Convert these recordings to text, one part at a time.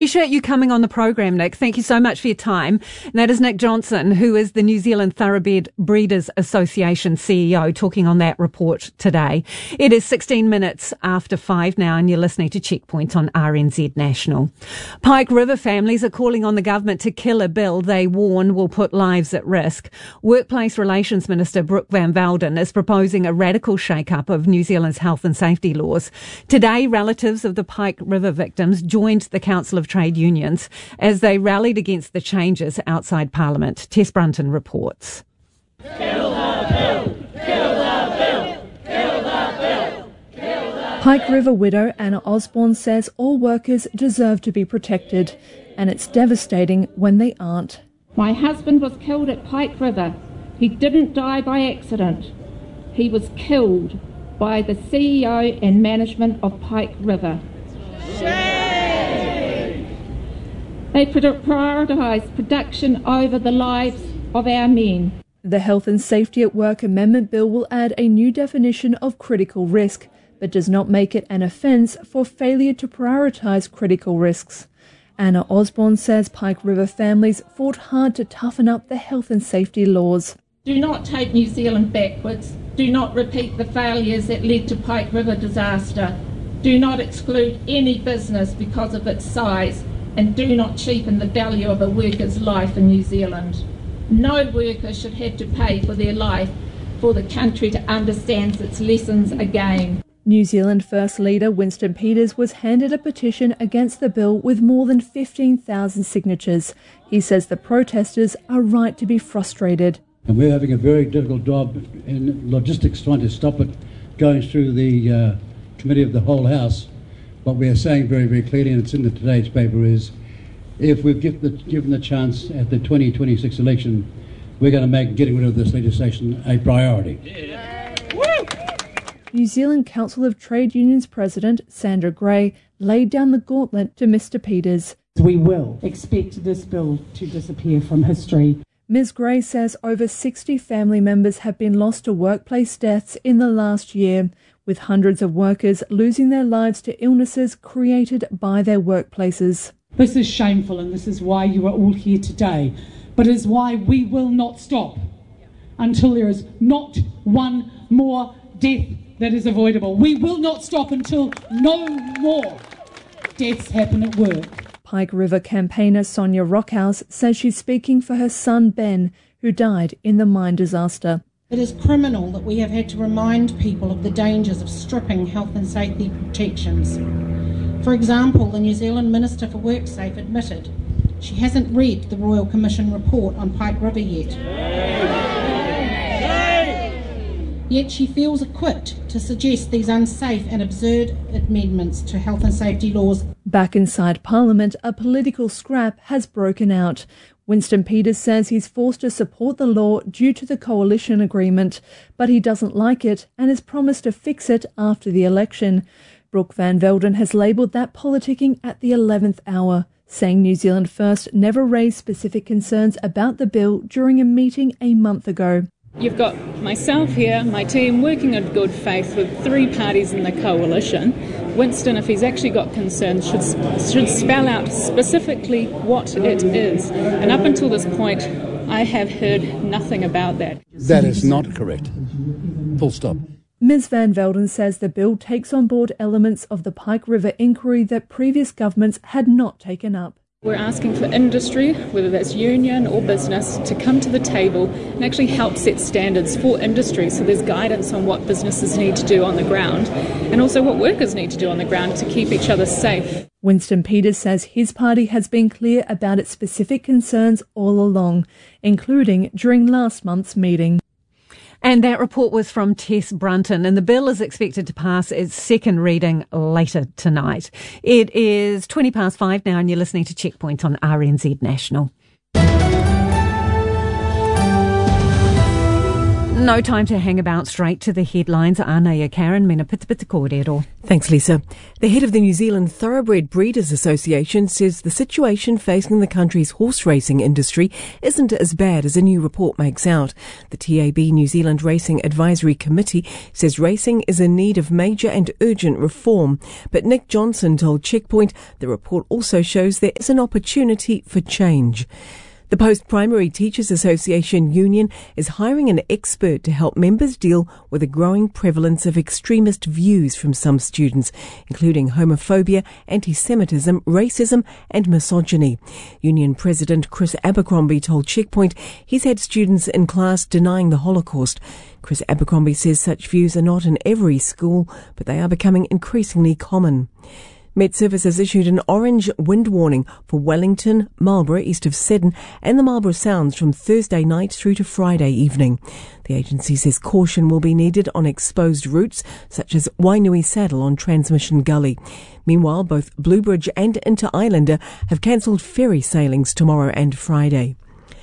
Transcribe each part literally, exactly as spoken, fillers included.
Appreciate you coming on the program, Nick. Thank you so much for your time. And that is Nick Johnson, who is the New Zealand Thoroughbred Breeders Association C E O, talking on that report today. It is sixteen minutes after five now, and you're listening to Checkpoint on R N Z National. Pike River families are calling on the government to kill a bill they warn will put lives at risk. Workplace Relations Minister Brooke Van Velden is proposing a radical shake-up of New Zealand's health and safety laws. Today, relatives of the Pike River victims joined the Council of Trade Unions as they rallied against the changes outside Parliament. Tess Brunton reports. Kill the bill! Kill the bill! Kill the bill! Kill the Pike River widow Anna Osborne says all workers deserve to be protected, and it's devastating when they aren't. My husband was killed at Pike River. He didn't die by accident. He was killed by the C E O and management of Pike River. They prioritise production over the lives of our men. The Health and Safety at Work Amendment Bill will add a new definition of critical risk, but does not make it an offence for failure to prioritise critical risks. Anna Osborne says Pike River families fought hard to toughen up the health and safety laws. Do not take New Zealand backwards. Do not repeat the failures that led to Pike River disaster. Do not exclude any business because of its size, and do not cheapen the value of a worker's life in New Zealand. No worker should have to pay for their life for the country to understand its lessons again. New Zealand First Leader Winston Peters was handed a petition against the bill with more than fifteen thousand signatures. He says the protesters are right to be frustrated. And we're having a very difficult job in logistics trying to stop it going through the uh, committee of the whole House. What we are saying very, very clearly, and it's in the today's paper, is if we've give the, given the chance at the twenty twenty-six election, we're going to make getting rid of this legislation a priority. Yeah. New Zealand Council of Trade Unions President Sandra Gray laid down the gauntlet to Mr Peters. We will expect this bill to disappear from history. Ms Gray says over sixty family members have been lost to workplace deaths in the last year, with hundreds of workers losing their lives to illnesses created by their workplaces. This is shameful, and this is why you are all here today. But it is why we will not stop until there is not one more death that is avoidable. We will not stop until no more deaths happen at work. Pike River campaigner Sonia Rockhouse says she's speaking for her son Ben, who died in the mine disaster. It is criminal that we have had to remind people of the dangers of stripping health and safety protections. For example, the New Zealand Minister for WorkSafe admitted she hasn't read the Royal Commission report on Pike River yet. Yet she feels equipped to suggest these unsafe and absurd amendments to health and safety laws. Back inside Parliament, a political scrap has broken out. Winston Peters says he's forced to support the law due to the coalition agreement, but he doesn't like it and has promised to fix it after the election. Brooke Van Velden has labelled that politicking at the eleventh hour, saying New Zealand First never raised specific concerns about the bill during a meeting a month ago. You've got myself here, my team, working in good faith with three parties in the coalition. Winston, if he's actually got concerns, should should spell out specifically what it is. And up until this point, I have heard nothing about that. That is not correct. Full stop. Ms Van Velden says the bill takes on board elements of the Pike River inquiry that previous governments had not taken up. We're asking for industry, whether that's union or business, to come to the table and actually help set standards for industry, so there's guidance on what businesses need to do on the ground and also what workers need to do on the ground to keep each other safe. Winston Peters says his party has been clear about its specific concerns all along, including during last month's meeting. And that report was from Tess Brunton, and the bill is expected to pass its second reading later tonight. It is twenty past five now, and you're listening to Checkpoint on R N Z National. No time to hang about, straight to the headlines. Ana ia Karen, mena pita pita kōrero. Thanks, Lisa. The head of the New Zealand Thoroughbred Breeders Association says the situation facing the country's horse racing industry isn't as bad as a new report makes out. The T A B New Zealand Racing Advisory Committee says racing is in need of major and urgent reform. But Nick Johnson told Checkpoint the report also shows there is an opportunity for change. The Post-Primary Teachers Association Union is hiring an expert to help members deal with a growing prevalence of extremist views from some students, including homophobia, anti-Semitism, racism and misogyny. Union President Chris Abercrombie told Checkpoint he's had students in class denying the Holocaust. Chris Abercrombie says such views are not in every school, but they are becoming increasingly common. Met Service has issued an orange wind warning for Wellington, Marlborough, east of Seddon, and the Marlborough Sounds from Thursday night through to Friday evening. The agency says caution will be needed on exposed routes, such as Wainui Saddle on Transmission Gully. Meanwhile, both Bluebridge and Inter Islander have cancelled ferry sailings tomorrow and Friday.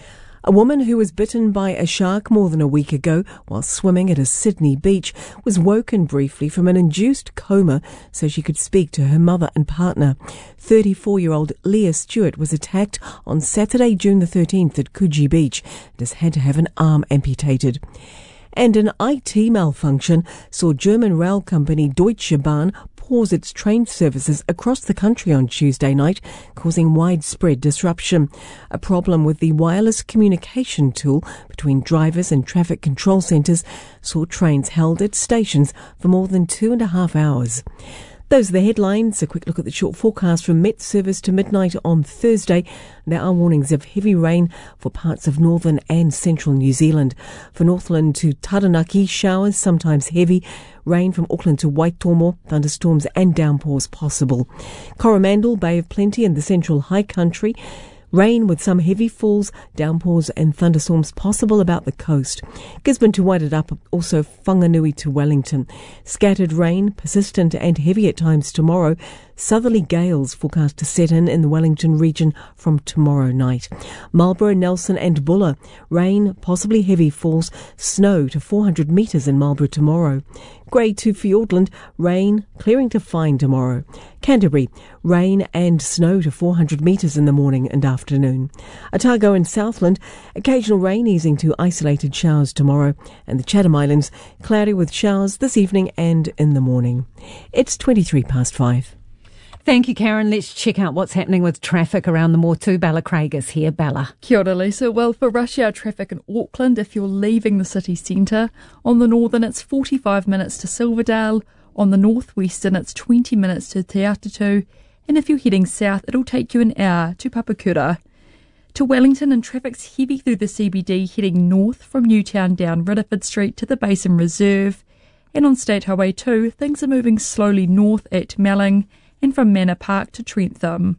A woman who was bitten by a shark more than a week ago while swimming at a Sydney beach was woken briefly from an induced coma so she could speak to her mother and partner. thirty-four-year-old Leah Stewart was attacked on Saturday, June the thirteenth at Coogee Beach and has had to have an arm amputated. And an I T malfunction saw German rail company Deutsche Bahn pause its train services across the country on Tuesday night, causing widespread disruption. A problem with the wireless communication tool between drivers and traffic control centres saw trains held at stations for more than two and a half hours. Those are the headlines. A quick look at the short forecast from Met Service to midnight on Thursday. There are warnings of heavy rain for parts of northern and central New Zealand. For Northland to Taranaki, showers, sometimes heavy. Rain from Auckland to Waitomo, thunderstorms and downpours possible. Coromandel, Bay of Plenty and the central high country. Rain with some heavy falls, downpours and thunderstorms possible about the coast. Gisborne to Wairarapa, also Whanganui to Wellington. Scattered rain, persistent and heavy at times tomorrow. Southerly gales forecast to set in in the Wellington region from tomorrow night. Marlborough, Nelson and Buller. Rain, possibly heavy falls. Snow to four hundred metres in Marlborough tomorrow. Grey to Fiordland. Rain, clearing to fine tomorrow. Canterbury. Rain and snow to four hundred metres in the morning and afternoon. Otago and Southland. Occasional rain easing to isolated showers tomorrow. And the Chatham Islands. Cloudy with showers this evening and in the morning. It's twenty-three past five. Thank you, Karen. Let's check out what's happening with traffic around the Motu. Bella Craig is here. Bella. Kia ora, Lisa. Well, for rush hour traffic in Auckland, if you're leaving the city centre, on the northern it's forty-five minutes to Silverdale, on the northwestern it's twenty minutes to Te Atatu, and if you're heading south, it'll take you an hour to Papakura. To Wellington, and traffic's heavy through the C B D heading north from Newtown down Ridderford Street to the Basin Reserve, and on State Highway two, things are moving slowly north at Melling, and from Manor Park to Trentham.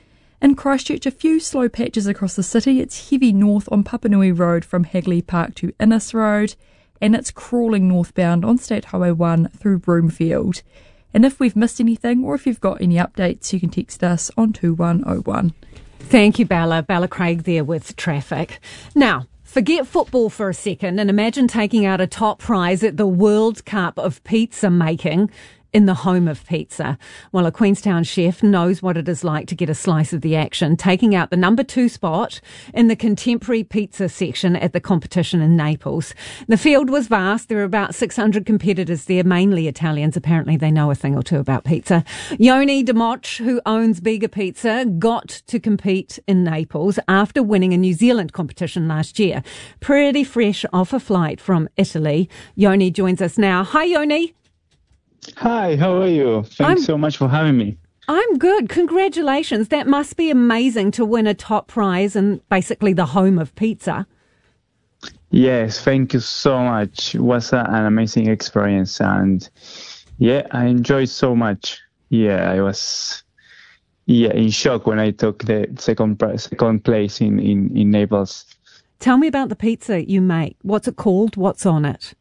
In Christchurch, a few slow patches across the city. It's heavy north on Papanui Road from Hagley Park to Innes Road, and it's crawling northbound on State Highway one through Broomfield. And if we've missed anything, or if you've got any updates, you can text us on two one oh one. Thank you, Bella. Bella Craig there with traffic. Now, forget football for a second and imagine taking out a top prize at the World Cup of pizza making in the home of pizza. Well, a Queenstown chef knows what it is like to get a slice of the action, taking out the number two spot in the contemporary pizza section at the competition in Naples. The field was vast. There were about six hundred competitors there, mainly Italians. Apparently they know a thing or two about pizza. Yoni Democh, who owns Bega Pizza, got to compete in Naples after winning a New Zealand competition last year. Pretty fresh off a flight from Italy. Yoni joins us now. Hi, Yoni. Hi, how are you? Thanks I'm, so much for having me. I'm good. Congratulations. That must be amazing to win a top prize in basically the home of pizza. Yes, thank you so much. It was a, an amazing experience, and yeah, I enjoyed so much. Yeah, I was yeah in shock when I took the second second place in, in, in Naples. Tell me about the pizza you make. What's it called? What's on it?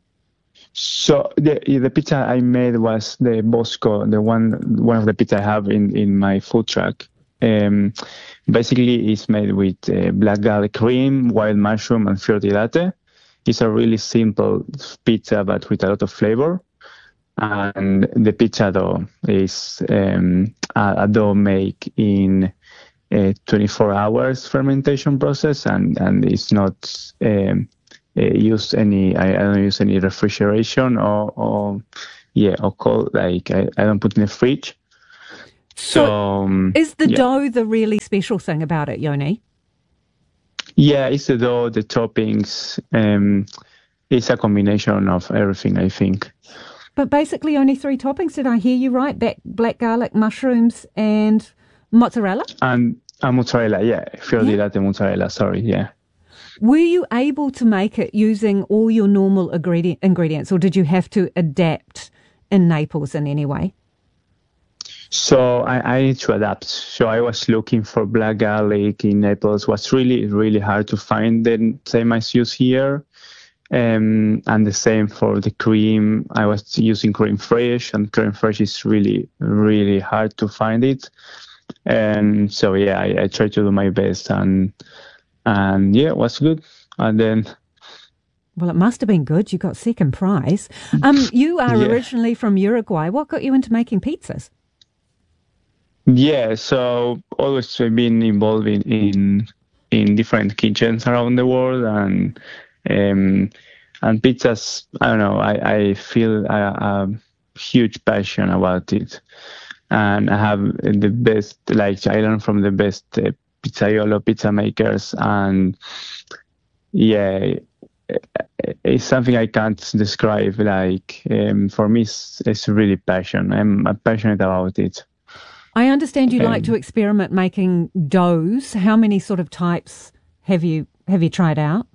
So the the pizza I made was the Bosco, the one one of the pizza I have in, in my food truck. Um, basically, it's made with uh, black garlic cream, wild mushroom, and fior di latte. it's a really simple pizza, but with a lot of flavor. And the pizza dough is um, a, a dough made in a twenty-four hours fermentation process, and, and it's not um, uh, use any. I, I don't use any refrigeration or, or yeah, or cold. Like I, I don't put in the fridge. So, so um, is the yeah. dough the really special thing about it, Yoni? Yeah, it's the dough, the toppings. Um, it's a combination of everything, I think. But basically only three toppings, did I hear you right? Black, black garlic, mushrooms and mozzarella? And, and mozzarella, yeah. Fior di latte mozzarella, sorry, yeah. Were you able to make it using all your normal ingredient, ingredients, or did you have to adapt in Naples in any way? So I, I need to adapt. So I was looking for black garlic in Naples. It was really, really hard to find the same as use here. Um, and the same for the cream. I was using cream fresh, and cream fresh is really, really hard to find it. And so, yeah, I, I tried to do my best, and and yeah, it was good. And then, well, it must have been good. You got second prize. Um, you are yeah. originally from Uruguay. What got you into making pizzas? Yeah, so always been involved in in, in different kitchens around the world, and. Um, and pizzas, I don't know, I, I feel a, a huge passion about it. And I have the best, like, I learned from the best uh, pizzaiolo, pizza makers. And yeah, it's something I can't describe. Like, um, for me, it's, it's really passion. I'm passionate about it. I understand you um, like to experiment making doughs. How many sort of types have you have you tried out?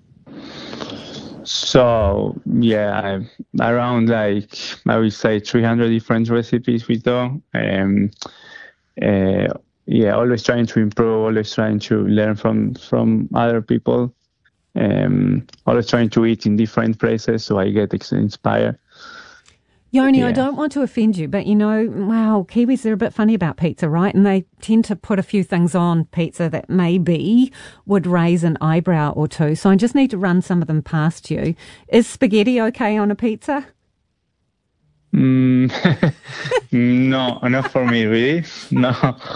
So, yeah, I, around like, I would say three hundred different recipes with dough. Um, uh, yeah, always trying to improve, always trying to learn from, from other people. Um, always trying to eat in different places so I get inspired. Yoni, yeah. I don't want to offend you, but you know, wow, Kiwis, they're a bit funny about pizza, right? And they tend to put a few things on pizza that maybe would raise an eyebrow or two. So I just need to run some of them past you. Is spaghetti okay on a pizza? Mm, no, not for me, really. No.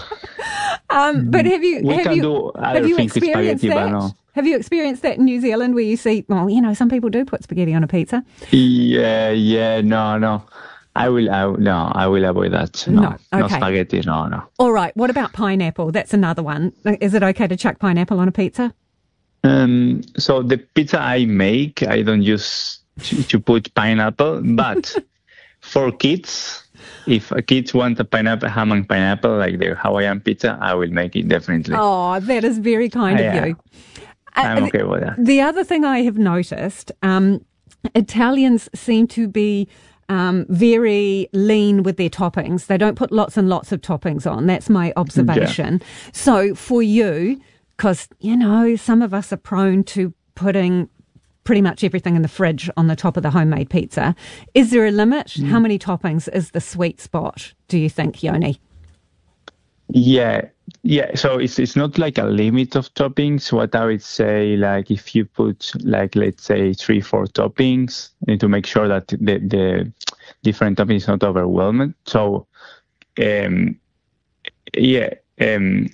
Um, but have you, we have can you, do have you experienced spaghetti, that? But no. Have you experienced that in New Zealand where you see, well, you know, some people do put spaghetti on a pizza? Yeah, yeah, no, no. I will, I, no, I will avoid that. No, no, okay. no spaghetti, no, no. All right, what about pineapple? That's another one. Is it okay to chuck pineapple on a pizza? Um, so the pizza I make, I don't use to, to put pineapple, but for kids, if a kids want a pineapple, ham and pineapple, like the Hawaiian pizza, I will make it definitely. Oh, that is very kind of yeah. you. I'm okay with that. The other thing I have noticed, um, Italians seem to be um, very lean with their toppings. They don't put lots and lots of toppings on. That's my observation. Yeah. So for you, because, you know, some of us are prone to putting pretty much everything in the fridge on the top of the homemade pizza. Is there a limit? Mm. How many toppings is the sweet spot, do you think, Yoni? Yeah, yeah. So it's it's not like a limit of toppings. What I would say, like if you put like let's say three, four toppings, you need to make sure that the the different toppings is not overwhelmed. So, um, yeah, um,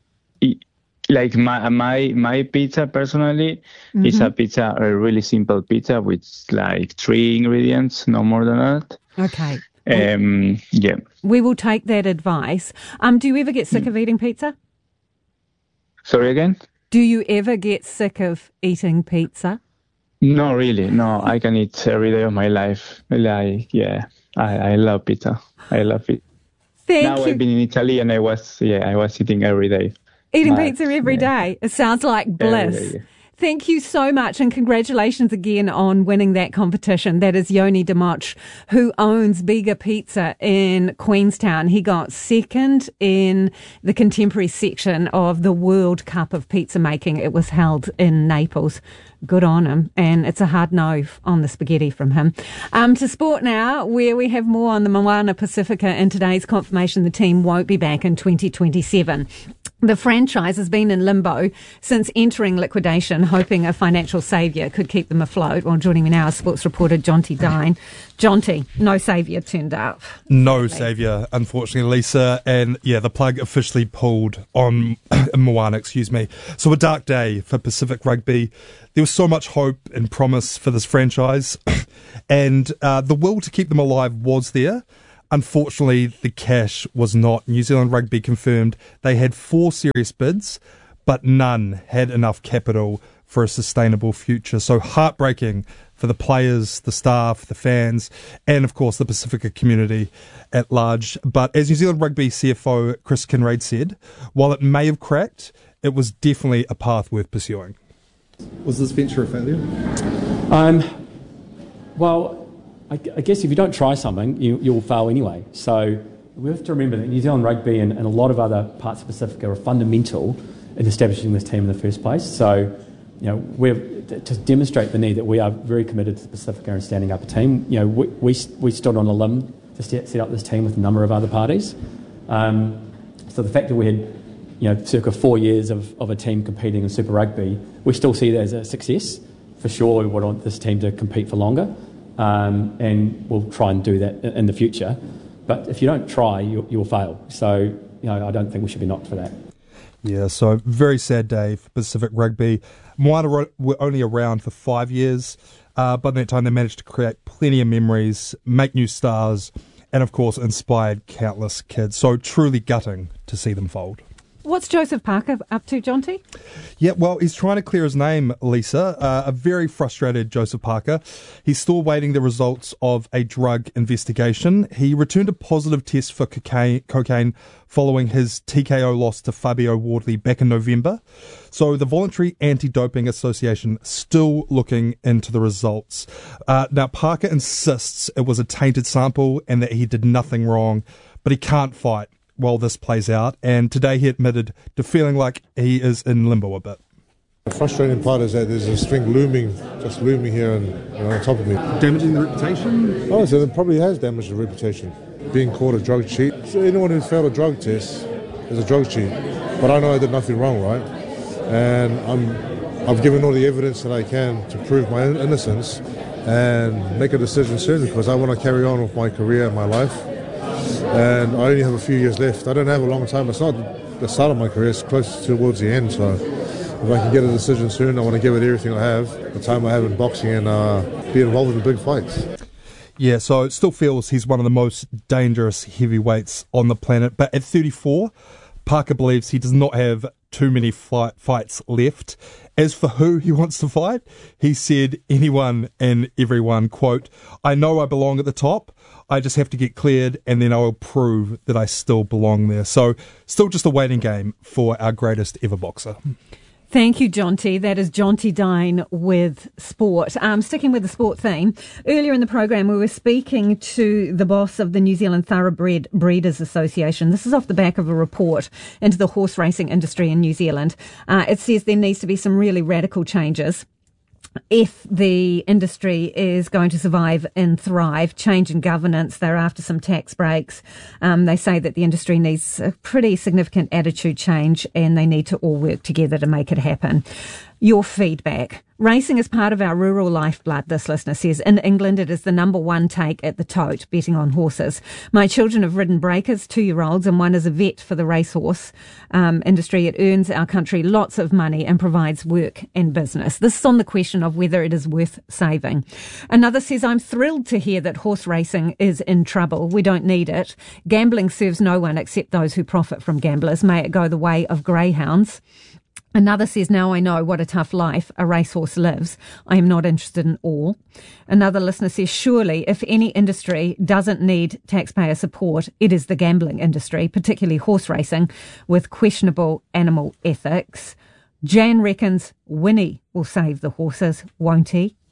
like my my my pizza personally mm-hmm. is a pizza, a really simple pizza with like three ingredients, no more than that. Okay. Um, yeah. We will take that advice. Um, do you ever get sick of eating pizza? Sorry again? Do you ever get sick of eating pizza? No, really. No, I can eat every day of my life. Like, yeah, I, I love pizza. I love it. Thank now you. I've been in Italy and I was, yeah, I was eating every day. Eating but, pizza every yeah. day. It sounds like bliss. Day, yeah. Thank you so much, and congratulations again on winning that competition. That is Yoni Democh, who owns Biga Pizza in Queenstown. He got second in the contemporary section of the World Cup of Pizza Making. It was held in Naples. Good on him, and it's a hard no on the spaghetti from him. Um, to sport now, where we have more on the Moana Pacifica in today's confirmation the team won't be back in twenty twenty-seven. The franchise has been in limbo since entering liquidation, hoping a financial saviour could keep them afloat. Well, joining me now is sports reporter Jonty Dine. Jonty, no saviour turned up. No saviour, unfortunately, Lisa. And yeah, the plug officially pulled on Moana, excuse me. So a dark day for Pacific Rugby. There was so much hope and promise for this franchise, and uh, the will to keep them alive was there. Unfortunately, the cash was not. New Zealand Rugby confirmed they had four serious bids, but none had enough capital for a sustainable future. So heartbreaking for the players, the staff, the fans, and of course the Pacifica community at large. But as New Zealand Rugby C F O Chris Kinraid said, while it may have cracked, it was definitely a path worth pursuing. Was this venture a failure? Um, well, I guess if you don't try something, you, you'll fail anyway. So we have to remember that New Zealand Rugby and, and a lot of other parts of Pacifica are fundamental in establishing this team in the first place. So, you know, we're to demonstrate the need that we are very committed to Pacifica and standing up a team. You know, we we, we stood on a limb to set, set up this team with a number of other parties. Um, so the fact that we had, you know, circa four years of, of a team competing in Super Rugby, we still see that as a success. For sure, we want this team to compete for longer. Um, and we'll try and do that in the future. But if you don't try, you, you'll fail. So, you know, I don't think we should be knocked for that. Yeah, so very sad day for Pacific Rugby. Moana were only around for five years, uh, but in that time they managed to create plenty of memories, make new stars, and of course inspired countless kids. So truly gutting to see them fold. What's Joseph Parker up to, Jonty? Yeah, well, he's trying to clear his name, Lisa. Uh, a very frustrated Joseph Parker. He's still waiting the results of a drug investigation. He returned a positive test for cocaine, cocaine following his T K O loss to Fabio Wardley back in November. So the Voluntary Anti-Doping Association still looking into the results. Uh, now, Parker insists it was a tainted sample and that he did nothing wrong, but he can't fight while this plays out, and today he admitted to feeling like he is in limbo a bit. The frustrating part is that there's a string looming, just looming here and you know, on top of me. Damaging the reputation? Oh, so it probably has damaged the reputation. Being called a drug cheat. So anyone who's failed a drug test is a drug cheat. But I know I did nothing wrong, right? And I'm, I've given all the evidence that I can to prove my innocence and make a decision soon because I want to carry on with my career and my life. And I only have a few years left. I don't have a long time. It's not the start of my career, it's close towards the end. So if I can get a decision soon, I want to give it everything I have, the time I have in boxing, and uh, be involved in big fights. Yeah, so it still feels he's one of the most dangerous heavyweights on the planet. But at thirty-four, Parker believes he does not have too many fight, fights left. As for who he wants to fight, he said anyone and everyone, quote, "I know I belong at the top. I just have to get cleared and then I will prove that I still belong there." So still just a waiting game for our greatest ever boxer. Thank you, Jonty. That is Jonty Dine with sport. Um, sticking with the sport theme, earlier in the program we were speaking to the boss of the New Zealand Thoroughbred Breeders Association. This is off the back of a report into the horse racing industry in New Zealand. Uh, it says there needs to be some really radical changes if the industry is going to survive and thrive. Change in governance, they're after some tax breaks. Um, they say that the industry needs a pretty significant attitude change and they need to all work together to make it happen. Your feedback. Racing is part of our rural lifeblood, this listener says. In England, it is the number one take at the tote, betting on horses. My children have ridden breakers, two-year-olds, and one is a vet for the racehorse um, industry. It earns our country lots of money and provides work and business. This is on the question of whether it is worth saving. Another says, I'm thrilled to hear that horse racing is in trouble. We don't need it. Gambling serves no one except those who profit from gamblers. May it go the way of greyhounds. Another says, now I know what a tough life a racehorse lives. I am not interested in all. Another listener says, surely if any industry doesn't need taxpayer support, it is the gambling industry, particularly horse racing, with questionable animal ethics. Jan reckons Winnie will save the horses, won't he?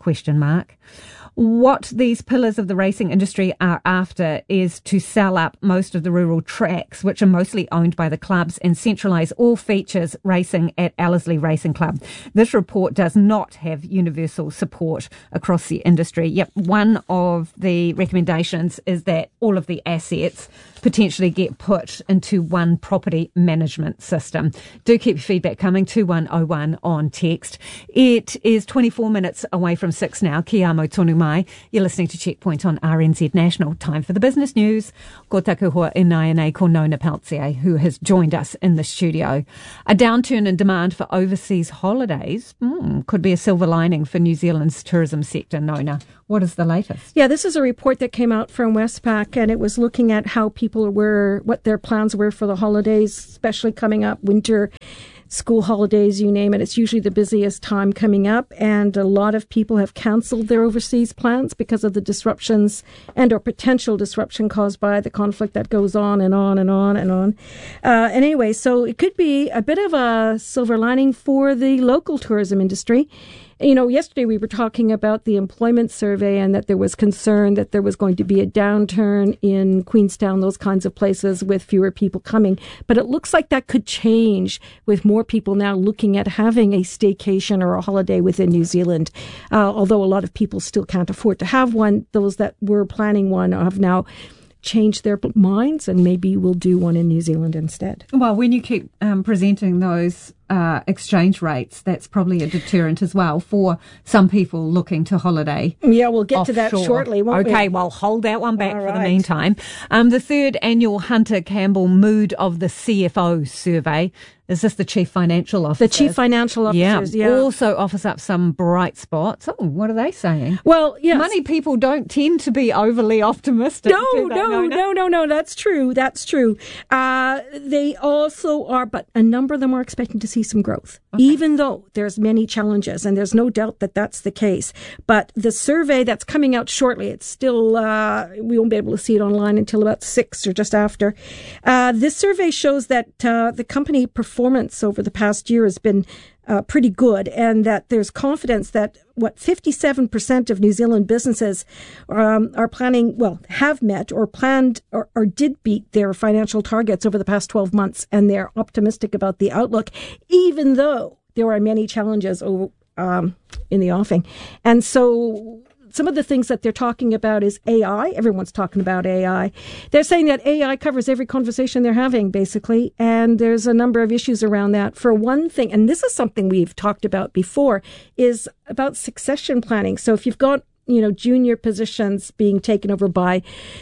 question mark. What these pillars of the racing industry are after is to sell up most of the rural tracks, which are mostly owned by the clubs, and centralise all features racing at Ellerslie Racing Club. This report does not have universal support across the industry. Yep, one of the recommendations is that all of the assets potentially get put into one property management system. Do keep your feedback coming, two one oh one on text. It is twenty-four minutes away from six now. Ki amo tonu mai. You're listening to Checkpoint on R N Z National. Time for the business news. Ko taku hoa inai nei ko Nona Peltier, who has joined us in the studio. A downturn in demand for overseas holidays mm, could be a silver lining for New Zealand's tourism sector. Nona, what is the latest? Yeah, this is a report that came out from Westpac, and it was looking at how people were, what their plans were for the holidays, especially coming up, winter, school holidays, you name it. It's usually the busiest time coming up, and a lot of people have cancelled their overseas plans because of the disruptions and or potential disruption caused by the conflict that goes on and on and on and on. Uh, and anyway, so it could be a bit of a silver lining for the local tourism industry. You know, yesterday we were talking about the employment survey and that there was concern that there was going to be a downturn in Queenstown, those kinds of places with fewer people coming. But it looks like that could change with more people now looking at having a staycation or a holiday within New Zealand. Uh, although a lot of people still can't afford to have one, those that were planning one have now change their minds and maybe we'll do one in New Zealand instead. Well, when you keep um, presenting those uh, exchange rates, that's probably a deterrent as well for some people looking to holiday. Yeah, we'll get offshore. to that shortly, won't we? Okay, well, hold that one back All for right. the meantime. Um, the third annual Hunter Campbell Mood of the C F O survey. Is this the Chief Financial Officer? The Chief Financial Officers, yeah. yeah. Also offers up some bright spots. Oh, what are they saying? Well, yes. Money people don't tend to be overly optimistic. No, do they, no, Nona? no, no, no. That's true. That's true. Uh, they also are, but a number of them are expecting to see some growth, okay. even though there's many challenges, and there's no doubt that that's the case. But the survey that's coming out shortly, it's still, uh, we won't be able to see it online until about six or just after. Uh, this survey shows that uh, the company performance over the past year has been uh, pretty good, and that there's confidence that what fifty-seven percent of New Zealand businesses um, are planning, well, have met or planned or, or did beat their financial targets over the past twelve months, and they're optimistic about the outlook, even though there are many challenges over, um, in the offing. And so some of the things that they're talking about is A I. Everyone's talking about A I. They're saying that A I covers every conversation they're having, basically, and there's a number of issues around that. For one thing, and this is something we've talked about before, is about succession planning. So if you've got, you know, junior positions being taken over by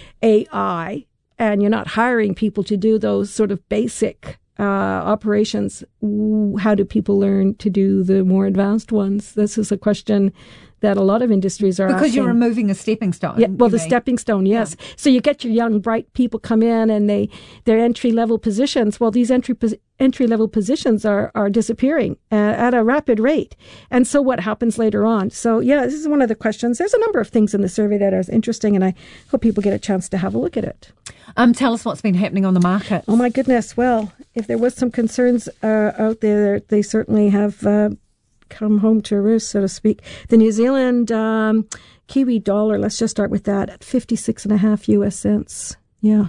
A I, and you're not hiring people to do those sort of basic uh, operations, how do people learn to do the more advanced ones? This is a question that a lot of industries are because asking. you're removing a stepping stone. Yeah, well, the mean. stepping stone, yes. Yeah. So you get your young, bright people come in, and they they're entry level positions. Well, these entry entry level positions are are disappearing uh, at a rapid rate. And so what happens later on? So yeah, this is one of the questions. There's a number of things in the survey that are interesting, and I hope people get a chance to have a look at it. Um, tell us what's been happening on the market. Oh my goodness! Well, if there was some concerns uh, out there, they certainly have. Uh, come home to roost, so to speak. The New Zealand um, Kiwi dollar, let's just start with that, at fifty-six and a half U S cents. Yeah,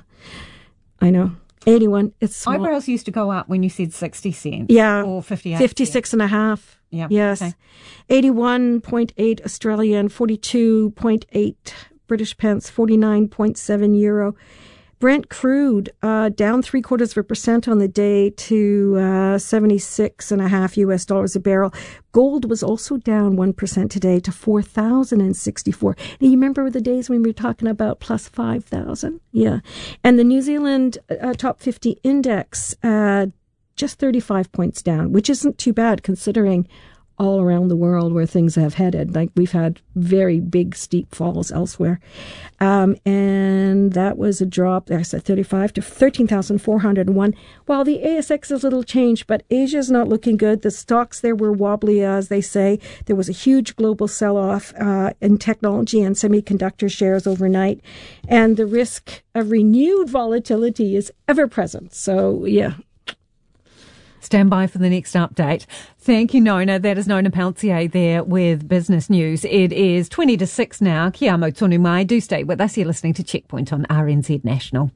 I know. eighty-one, it's small. Eyebrows used to go up when you said sixty cents. Yeah. Or fifty-eight fifty-six and a half. Yeah. Yes. Okay. eighty-one point eight Australian, forty-two point eight British pence, forty-nine point seven euro. Brent crude uh, down three quarters of a percent on the day to uh, seventy-six and a half U S dollars a barrel. Gold was also down one percent today to four thousand sixty-four. Now, you remember the days when we were talking about plus five thousand? Yeah. And the New Zealand uh, top fifty index, uh, just thirty-five points down, which isn't too bad considering all around the world where things have headed. Like, we've had very big, steep falls elsewhere. Um, and that was a drop, I said thirty-five to thirteen thousand four hundred one. While the A S X is a little changed, but Asia's not looking good. The stocks there were wobbly, as they say. There was a huge global sell-off uh, in technology and semiconductor shares overnight. And the risk of renewed volatility is ever present. So, yeah. Stand by for the next update. Thank you, Nona. That is Nona Peltier there with Business News. It is twenty to six now. Kia amo tonu mai. Do stay with us. You're listening to Checkpoint on R N Z National.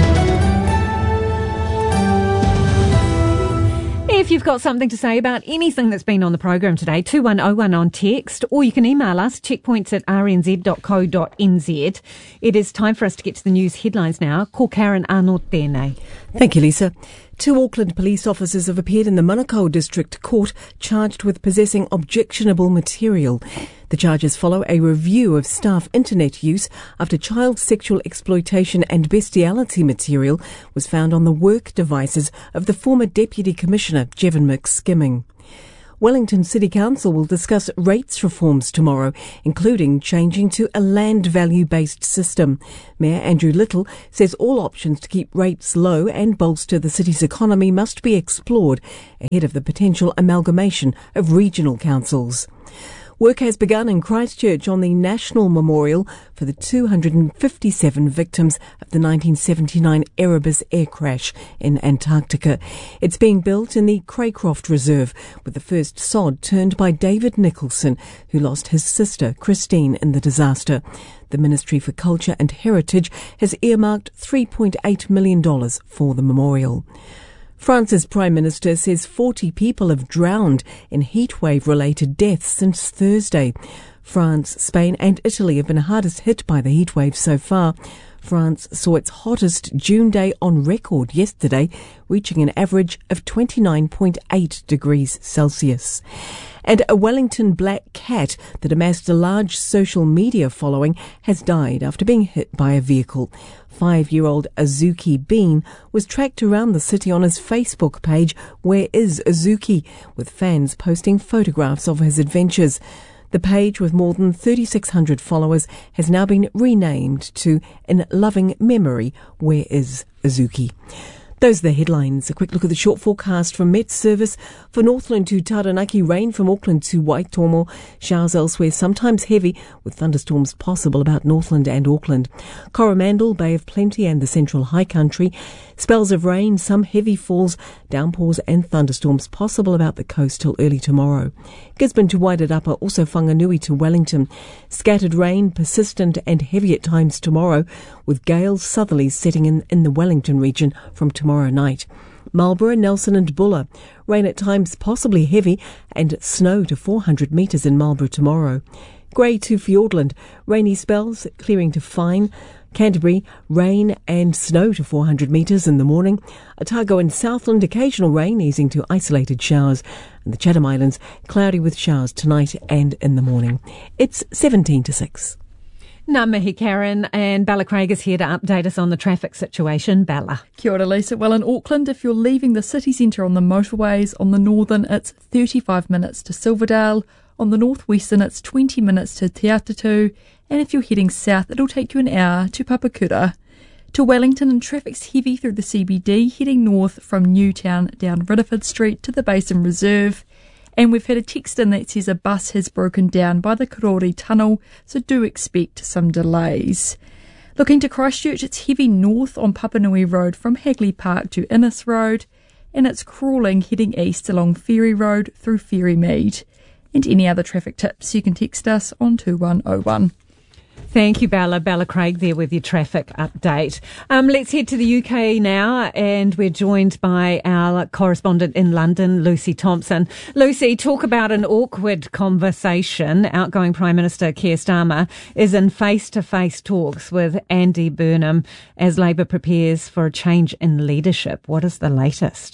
If you've got something to say about anything that's been on the program today, two one oh one on text, or you can email us, checkpoints at r n z dot co dot n z. It is time for us to get to the news headlines now. Ko Karen Arnold tēnei. Thank you, Lisa. Two Auckland police officers have appeared in the Manukau District Court charged with possessing objectionable material. The charges follow a review of staff internet use after child sexual exploitation and bestiality material was found on the work devices of the former Deputy Commissioner, Jevon McSkimming. Wellington City Council will discuss rates reforms tomorrow, including changing to a land value-based system. Mayor Andrew Little says all options to keep rates low and bolster the city's economy must be explored ahead of the potential amalgamation of regional councils. Work has begun in Christchurch on the National Memorial for the two hundred fifty-seven victims of the nineteen seventy-nine Erebus air crash in Antarctica. It's being built in the Craycroft Reserve, with the first sod turned by David Nicholson, who lost his sister, Christine, in the disaster. The Ministry for Culture and Heritage has earmarked three point eight million dollars for the memorial. France's Prime Minister says forty people have drowned in heatwave-related deaths since Thursday. France, Spain and Italy have been hardest hit by the heatwave so far. France saw its hottest June day on record yesterday, reaching an average of twenty-nine point eight degrees Celsius. And a Wellington black cat that amassed a large social media following has died after being hit by a vehicle. Five-year-old Azuki Bean was tracked around the city on his Facebook page, Where is Azuki?, with fans posting photographs of his adventures. The page, with more than thirty-six hundred followers, has now been renamed to In Loving Memory, Where is Azuki? Those are the headlines. A quick look at the short forecast from Met Service. For Northland to Taranaki, rain from Auckland to Waitomo. Showers elsewhere, sometimes heavy, with thunderstorms possible about Northland and Auckland. Coromandel, Bay of Plenty and the Central High Country. Spells of rain, some heavy falls, downpours and thunderstorms possible about the coast till early tomorrow. Gisborne to Wairarapa, also Whanganui to Wellington. Scattered rain, persistent and heavy at times tomorrow, with gales southerlies setting in in the Wellington region from tomorrow night. Marlborough, Nelson and Buller. Rain at times possibly heavy and snow to four hundred metres in Marlborough tomorrow. Grey to Fiordland. Rainy spells clearing to fine. Canterbury, rain and snow to four hundred metres in the morning. Otago and Southland, occasional rain easing to isolated showers. And the Chatham Islands, cloudy with showers tonight and in the morning. It's seventeen to six. Ngā mihi, Karen, and Bella Craig is here to update us on the traffic situation. Bella. Kia ora, Lisa. Well, in Auckland, if you're leaving the city centre on the motorways, on the northern it's thirty-five minutes to Silverdale, on the northwestern it's twenty minutes to Te Atatu, and if you're heading south it'll take you an hour to Papakura. To Wellington, and traffic's heavy through the C B D, heading north from Newtown down Ridderford Street to the Basin Reserve. And we've had a text in that says a bus has broken down by the Karori Tunnel, so do expect some delays. Looking to Christchurch, it's heavy north on Papanui Road from Hagley Park to Innes Road, and it's crawling heading east along Ferry Road through Ferrymead. And any other traffic tips, you can text us on two one oh one. Thank you, Bella. Bella Craig there with your traffic update. Um, let's head to the U K now, and we're joined by our correspondent in London, Lucy Thompson. Lucy, talk about an awkward conversation. Outgoing Prime Minister Keir Starmer is in face-to-face talks with Andy Burnham as Labour prepares for a change in leadership. What is the latest?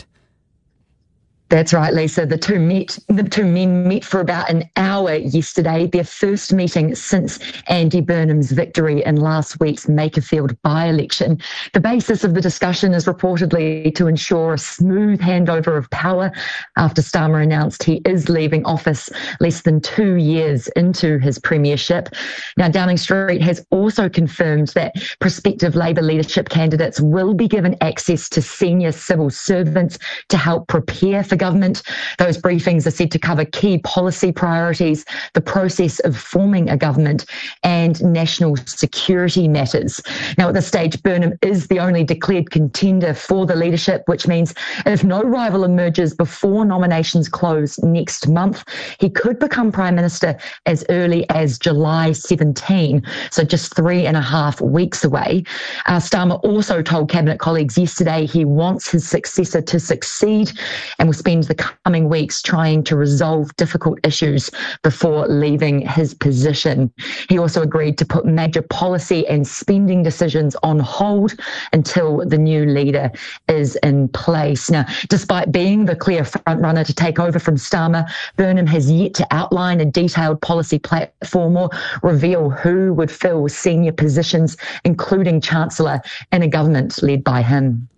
That's right, Lisa. The two met, the two men met for about an hour yesterday, their first meeting since Andy Burnham's victory in last week's Makerfield by-election. The basis of the discussion is reportedly to ensure a smooth handover of power after Starmer announced he is leaving office less than two years into his premiership. Now, Downing Street has also confirmed that prospective Labour leadership candidates will be given access to senior civil servants to help prepare for government. Those briefings are said to cover key policy priorities, the process of forming a government, and national security matters. Now, at this stage, Burnham is the only declared contender for the leadership, which means if no rival emerges before nominations close next month, he could become Prime Minister as early as July seventeenth, so just three and a half weeks away. Uh, Starmer also told Cabinet colleagues yesterday he wants his successor to succeed and will spend the coming weeks trying to resolve difficult issues before leaving his position. He also agreed to put major policy and spending decisions on hold until the new leader is in place. Now, despite being the clear frontrunner to take over from Starmer, Burnham has yet to outline a detailed policy platform or reveal who would fill senior positions, including Chancellor, in a government led by him.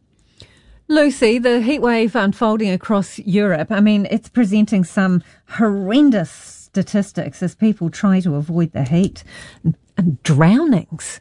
Lucy, the heatwave unfolding across Europe, I mean, it's presenting some horrendous statistics as people try to avoid the heat and, and drownings.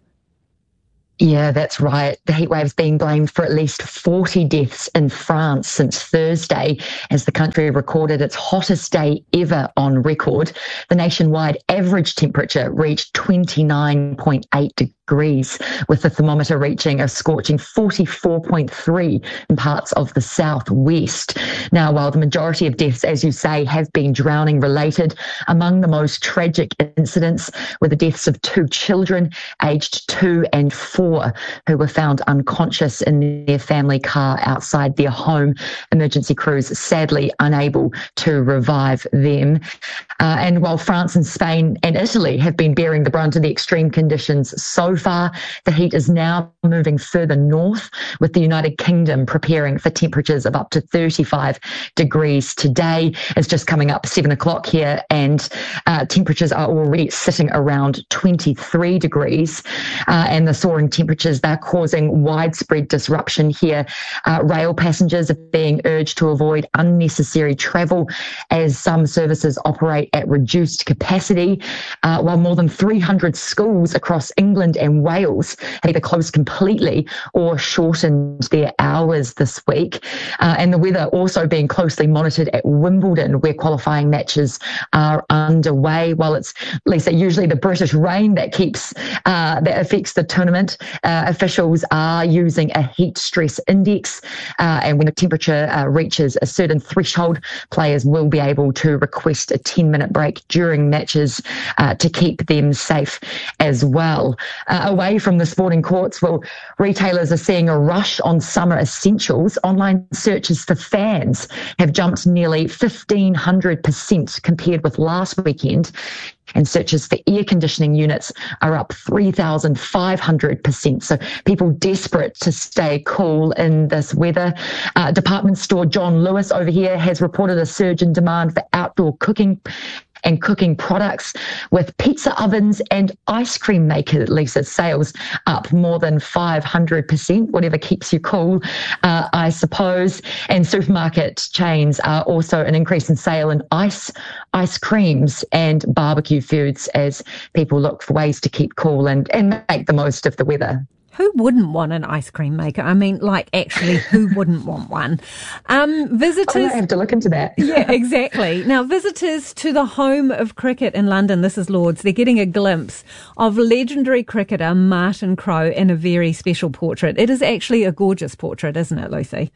Yeah, that's right. The heatwave's being blamed for at least forty deaths in France since Thursday, as the country recorded its hottest day ever on record. The nationwide average temperature reached twenty-nine point eight degrees, with the thermometer reaching a scorching forty-four point three in parts of the southwest. Now, while the majority of deaths, as you say, have been drowning related, among the most tragic incidents were the deaths of two children aged two and four who were found unconscious in their family car outside their home. Emergency crews sadly unable to revive them. Uh, and while France and Spain and Italy have been bearing the brunt of the extreme conditions so far, the heat is now moving further north, with the United Kingdom preparing for temperatures of up to thirty-five degrees today. It's just coming up seven o'clock here, and uh, temperatures are already sitting around twenty-three degrees. Uh, and the soaring temperatures, they're causing widespread disruption here. Uh, rail passengers are being urged to avoid unnecessary travel as some services operate at reduced capacity, uh, while more than three hundred schools across England and Wales have either closed completely or shortened their hours this week. Uh, and the weather also being closely monitored at Wimbledon, where qualifying matches are underway. While it's, Lisa, usually the British rain that keeps uh, that affects the tournament, uh, officials are using a heat stress index, uh, and when the temperature uh, reaches a certain threshold, players will be able to request a ten-minute break during matches uh, to keep them safe as well. Uh, away from the sporting courts, well, retailers are seeing a rush on summer essentials. Online searches for fans have jumped nearly fifteen hundred percent compared with last weekend, and searches for air conditioning units are up three thousand five hundred percent. So people desperate to stay cool in this weather. Uh, department store John Lewis over here has reported a surge in demand for outdoor cooking and cooking products, with pizza ovens and ice cream maker, Lisa, sales up more than five hundred percent, whatever keeps you cool, uh, I suppose. And supermarket chains are also an increase in sale in ice, ice creams and barbecue foods as people look for ways to keep cool and, and make the most of the weather. Who wouldn't want an ice cream maker? I mean, like, actually, who wouldn't want one? Um, visitors... I have to look into that. Yeah, exactly. Now, visitors to the home of cricket in London, this is Lord's, they're getting a glimpse of legendary cricketer Martin Crowe in a very special portrait. It is actually a gorgeous portrait, isn't it, Lucy?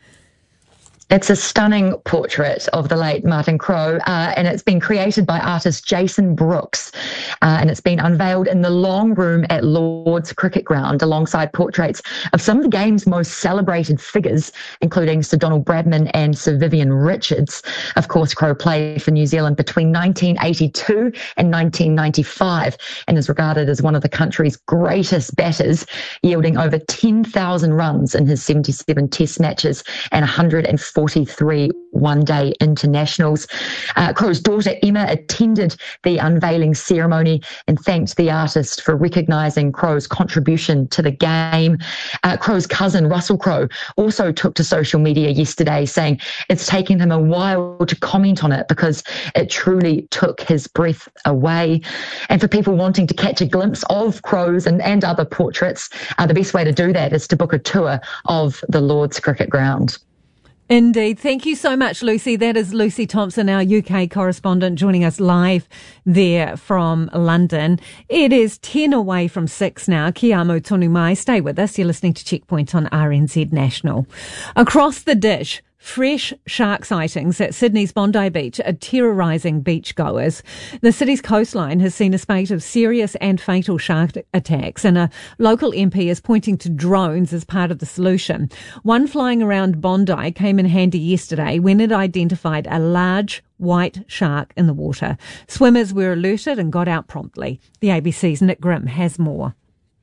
It's a stunning portrait of the late Martin Crowe, uh, and it's been created by artist Jason Brooks, uh, and it's been unveiled in the Long Room at Lord's Cricket Ground alongside portraits of some of the game's most celebrated figures, including Sir Donald Bradman and Sir Vivian Richards. Of course, Crowe played for New Zealand between nineteen eighty-two and nineteen ninety-five and is regarded as one of the country's greatest batters, yielding over ten thousand runs in his seventy-seven test matches and one hundred forty-three one-day internationals. Uh, Crowe's daughter Emma attended the unveiling ceremony and thanked the artist for recognising Crowe's contribution to the game. Uh, Crowe's cousin Russell Crowe also took to social media yesterday, saying it's taken him a while to comment on it because it truly took his breath away. And for people wanting to catch a glimpse of Crowe's and, and other portraits, uh, the best way to do that is to book a tour of the Lord's Cricket Ground. Indeed. Thank you so much, Lucy. That is Lucy Thompson, our U K correspondent, joining us live there from London. It is ten away from six now. Ki amo tonu mai. Stay with us. You're listening to Checkpoint on R N Z National. Across the dish, fresh shark sightings at Sydney's Bondi Beach are terrorising beachgoers. The city's coastline has seen a spate of serious and fatal shark attacks, and a local M P is pointing to drones as part of the solution. One flying around Bondi came in handy yesterday when it identified a large white shark in the water. Swimmers were alerted and got out promptly. The A B C's Nick Grimm has more.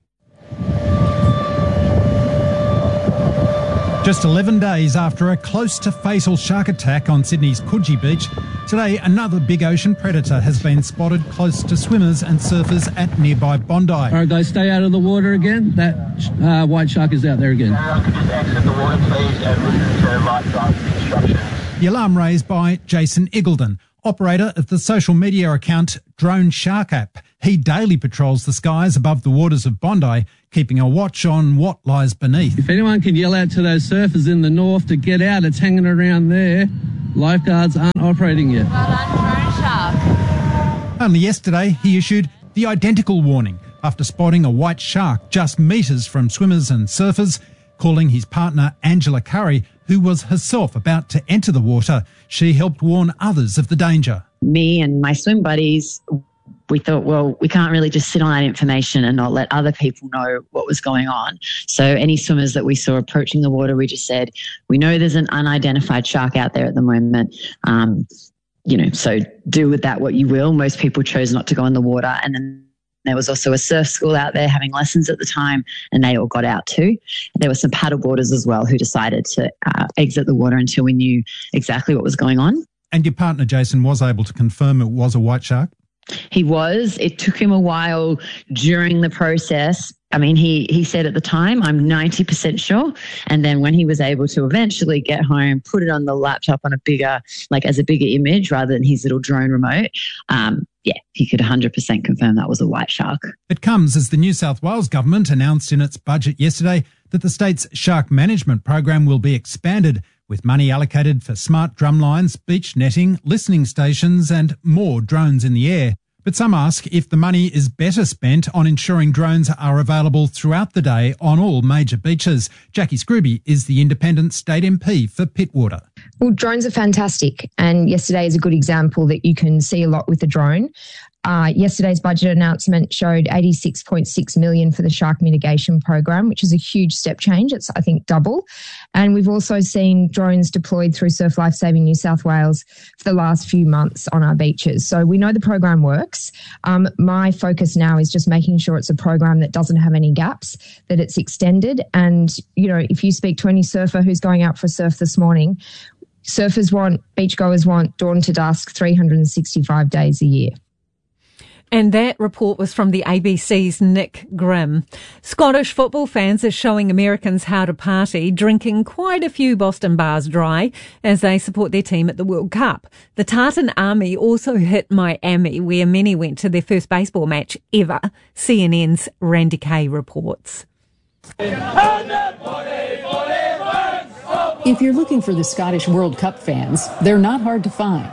Just eleven days after a close to fatal shark attack on Sydney's Coogee Beach, today another big ocean predator has been spotted close to swimmers and surfers at nearby Bondi. All right, guys, stay out of the water again. That uh, white shark is out there again. Uh, could just exit the water, please, and listen to lifeguard instructions. The alarm raised by Jason Eagleton, operator of the social media account Drone Shark App. He daily patrols the skies above the waters of Bondi, keeping a watch on what lies beneath. If anyone can yell out to those surfers in the north to get out, it's hanging around there. Lifeguards aren't operating yet. Well done, Drone Shark. Only yesterday, he issued the identical warning after spotting a white shark just metres from swimmers and surfers, calling his partner Angela Curry, who was herself about to enter the water. She helped warn others of the danger. Me and my swim buddies, we thought, well, we can't really just sit on that information and not let other people know what was going on. So any swimmers that we saw approaching the water, we just said, we know there's an unidentified shark out there at the moment. Um, you know, so do with that what you will. Most people chose not to go in the water. And then there was also a surf school out there having lessons at the time, and they all got out too. There were some paddleboarders as well who decided to uh, exit the water until we knew exactly what was going on. And your partner, Jason, was able to confirm it was a white shark? He was. It took him a while during the process. I mean, he, he said at the time, I'm ninety percent sure. And then when he was able to eventually get home, put it on the laptop on a bigger, like as a bigger image rather than his little drone remote, um, yeah, he could one hundred percent confirm that was a white shark. It comes as the New South Wales government announced in its budget yesterday that the state's shark management program will be expanded, with money allocated for smart drumlines, beach netting, listening stations and more drones in the air. But some ask if the money is better spent on ensuring drones are available throughout the day on all major beaches. Jackie Scrooby is the independent state M P for Pittwater. Well, drones are fantastic, and yesterday is a good example that you can see a lot with a drone. Uh, yesterday's budget announcement showed eighty-six point six million dollars for the shark mitigation program, which is a huge step change. It's, I think, double. And we've also seen drones deployed through Surf Lifesaving New South Wales for the last few months on our beaches. So we know the program works. Um, my focus now is just making sure it's a program that doesn't have any gaps, that it's extended. And, you know, if you speak to any surfer who's going out for a surf this morning, surfers want, beachgoers want dawn to dusk, three hundred sixty-five days a year. And that report was from the A B C's Nick Grimm. Scottish football fans are showing Americans how to party, drinking quite a few Boston bars dry as they support their team at the World Cup. The Tartan Army also hit Miami, where many went to their first baseball match ever. C N N's Randy Kay reports. If you're looking for the Scottish World Cup fans, they're not hard to find.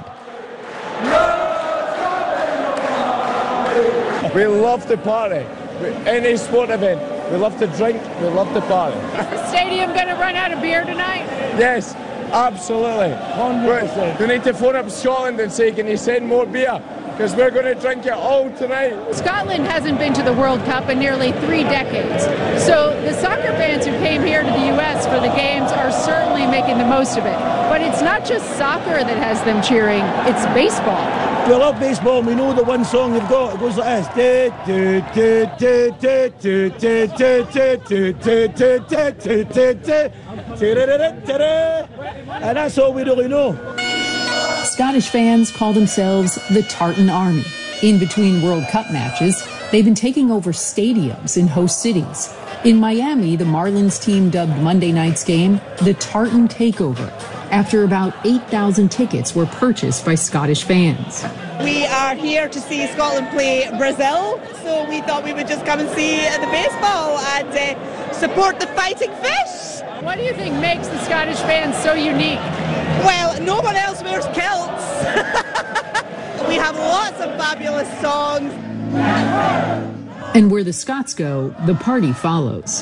We love to party. Any sport event, we love to drink, we love to party. Is the stadium going to run out of beer tonight? Yes, absolutely. one hundred percent. We need to phone up Scotland and say, can you send more beer? Because we're going to drink it all tonight. Scotland hasn't been to the World Cup in nearly three decades. So the soccer fans who came here to the U S for the games are certainly making the most of it. But it's not just soccer that has them cheering, it's baseball. We love baseball and we know the one song they've got. It goes like this. And that's all we really know. Scottish fans call themselves the Tartan Army. In between World Cup matches, they've been taking over stadiums in host cities. In Miami, the Marlins team dubbed Monday night's game the Tartan Takeover, after about eight thousand tickets were purchased by Scottish fans. We are here to see Scotland play Brazil, so we thought we would just come and see the baseball and uh, support the Fighting Fish. What do you think makes the Scottish fans so unique? Well, no one else wears kilts. We have lots of fabulous songs. And where the Scots go, the party follows.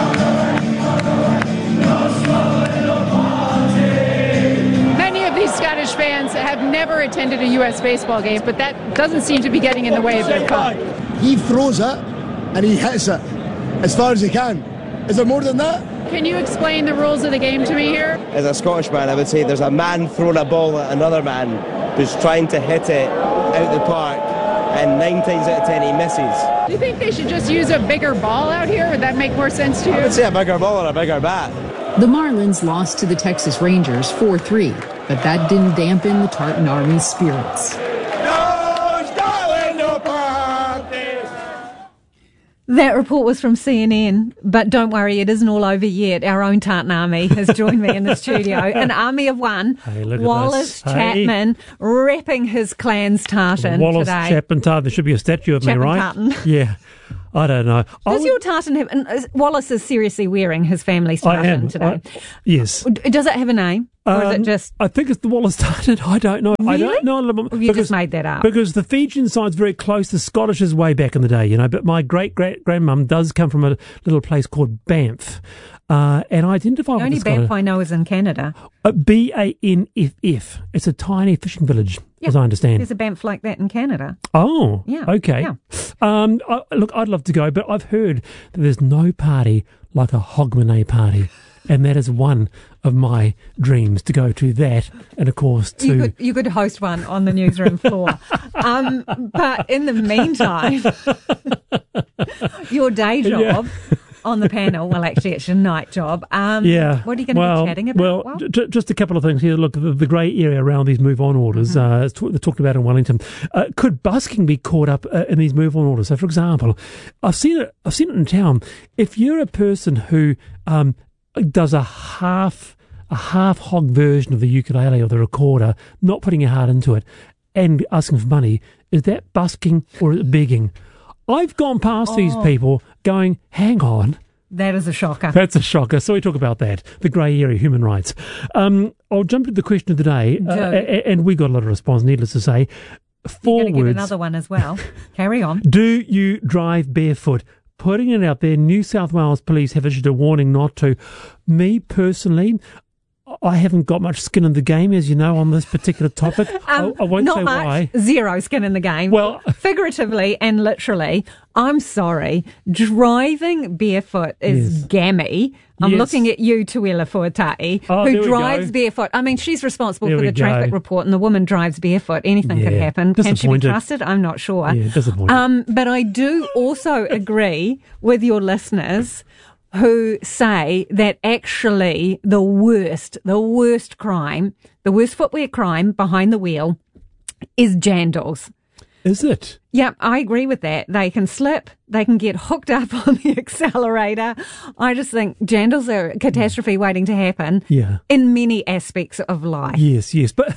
Many of these Scottish fans have never attended a U S baseball game, but that doesn't seem to be getting in the way of their fun. He throws it and he hits it as far as he can. Is there more than that? Can you explain the rules of the game to me here? As a Scottish man, I would say there's a man throwing a ball at another man who's trying to hit it out the park, and nine times out of ten he misses. Do you think they should just use a bigger ball out here? Would that make more sense to you? I would say a bigger ball and a bigger bat. The Marlins lost to the Texas Rangers four three, but that didn't dampen the Tartan Army's spirits. That report was from C N N, but don't worry, it isn't all over yet. Our own Tartan Army has joined me in the studio. An army of one. Hey, look at Wallace this. Chapman Hey. repping his clan's tartan Wallace today. Chapman Tartan. There should be a statue of Chapman me, right? Tartan. Yeah. I don't know. I Does would- your tartan have... and, uh, Wallace is seriously wearing his family's I tartan am. today. I- yes. Does it have a name? Or is Um, it just... I think it's the Wallace Tartan. I don't know. I Really? don't know. Or you just made that up? Because the Fijian side's very close. The Scottish is way back in the day, you know. But my great great grandmum does come from a little place called Banff, uh, and I identify The with only the Scottish. Banff I know is in Canada. Uh, B A N F F. It's a tiny fishing village, as I understand. There's a Banff like that in Canada. Oh, Yeah, okay. yeah. Um, I, look, I'd love to go, but I've heard that there's no party like a Hogmanay party, and that is one of my dreams, to go to that, and of course to... You could, you could host one on the newsroom floor. um, but in the meantime, your day job Yeah. on the panel, well, actually, it's your night job. Um, Yeah. What are you going to well, be chatting about? Well, Well, j- j- just a couple of things here. Look, the, the grey area around these move-on orders, Mm-hmm. uh, it's t- they're talked about in Wellington. Uh, could busking be caught up uh, in these move-on orders? So, for example, I've seen it. I've seen it in town. If you're a person who um, does a half a half hog version of the ukulele or the recorder, not putting your heart into it, and asking for money, is that busking or is it begging? I've gone past these Oh. people going, hang on. that is a shocker. That's a shocker. So we talk about that, the grey area, human rights. Um, I'll jump to the question of the day, uh, Do. a- a- and we got a lot of response, needless to say. You're Four going to get words. another one as well. Carry on. Do you drive barefoot? Putting it out there, New South Wales Police have issued a warning not to. Me, personally, I haven't got much skin in the game, as you know, on this particular topic. Um, I, I won't not say much. why. Zero skin in the game. Well- figuratively and literally, I'm sorry. Driving barefoot is Yes. gammy. I'm Yes. looking at you, Tuila Fuatai, Oh, there who we drives go. barefoot. I mean, she's responsible There for we the traffic go. report, and the woman drives barefoot. Anything could Yeah. happen. Can she be Disappointed. trusted? I'm not sure. Yeah, disappointed. Um, but I do also agree with your listeners who say that actually the worst, the worst crime, the worst footwear crime behind the wheel is jandals. Is it? Yeah, I agree with that. They can slip, they can get hooked up on the accelerator. I just think jandals are a catastrophe waiting to happen Yeah. in many aspects of life. Yes, yes. But